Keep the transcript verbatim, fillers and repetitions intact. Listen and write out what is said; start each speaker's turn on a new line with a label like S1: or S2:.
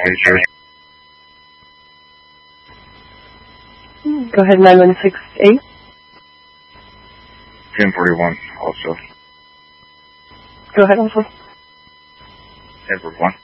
S1: Sure.
S2: Go ahead, nine one six eight.
S1: ten forty-one also.
S2: Go ahead, also.
S1: ten forty-one.